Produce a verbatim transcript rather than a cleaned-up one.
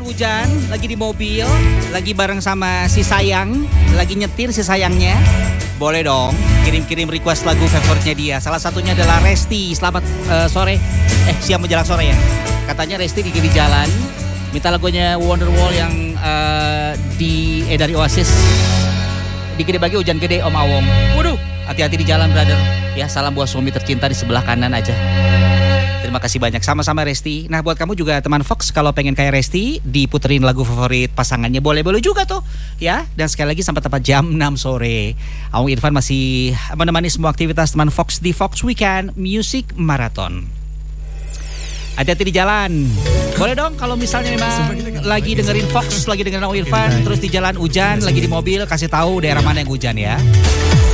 hujan, lagi di mobil, lagi bareng sama si sayang, lagi nyetir si sayangnya, boleh dong kirim-kirim request lagu favoritnya dia. Salah satunya adalah Resti. Selamat uh, sore, eh siang menjelang sore ya. Katanya Resti di kiri jalan, minta lagunya Wonderwall yang uh, di eh dari Oasis. Di Gede Bagi hujan gede Om Awong. Waduh, hati-hati di jalan brother. Ya salam buat suami tercinta di sebelah kanan aja. Terima kasih banyak, sama-sama Resti. Nah buat kamu juga teman Fox, kalau pengen kayak Resti diputerin lagu favorit pasangannya, boleh-boleh juga tuh ya. Dan sekali lagi sampai tepat jam enam sore Aung Irfan masih menemani semua aktivitas teman Fox di Fox Weekend Music Marathon. Hati-hati di jalan. Boleh dong kalau misalnya memang lagi dengerin Fox, lagi dengerin Aung Irfan, terus di jalan hujan, lagi di mobil, kasih tahu daerah mana yang hujan ya.